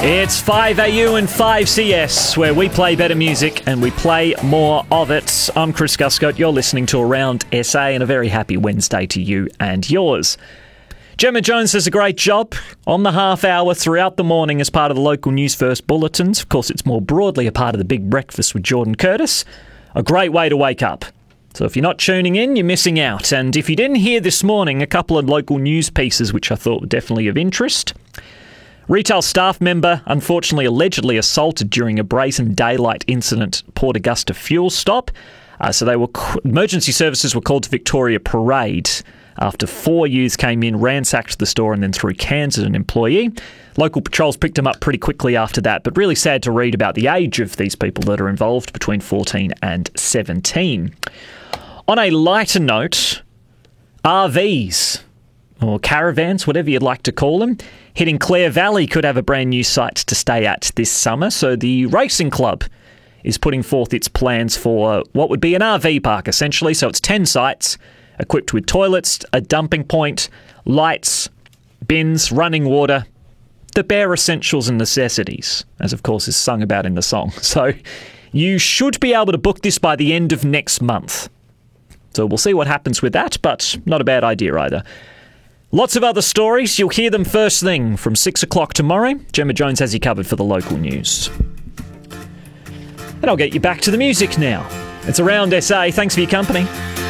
It's 5AU and 5CS, where we play better music and we play more of it. I'm Chris Guscoat. You're listening to Around SA, and a very happy Wednesday to you and yours. Gemma Jones does a great job on the half hour throughout the morning as part of the local News First bulletins. Of course, it's more broadly a part of the Big Breakfast with Jordan Curtis. A great way to wake up. So if you're not tuning in, you're missing out. And if you didn't hear this morning, a couple of local news pieces which I thought were definitely of interest. Retail staff member unfortunately allegedly assaulted during a brazen daylight incident at Port Augusta fuel stop. Emergency services were called to Victoria Parade after 4 youths came in, ransacked the store and then threw cans at an employee. Local patrols picked them up pretty quickly after that, but really sad to read about the age of these people that are involved, between 14 and 17. On a lighter note, RVs, or caravans, whatever you'd like to call them, hitting Clare Valley could have a brand new site to stay at this summer. So the Racing Club is putting forth its plans for what would be an RV park, essentially. So it's 10 sites equipped with toilets, a dumping point, lights, bins, running water, the bare essentials and necessities, as of course is sung about in the song. So you should be able to book this by the end of next month. So we'll see what happens with that, but not a bad idea either. Lots of other stories. You'll hear them first thing from 6 o'clock tomorrow. Gemma Jones has you covered for the local news. And I'll get you back to the music now. It's Around SA. Thanks for your company.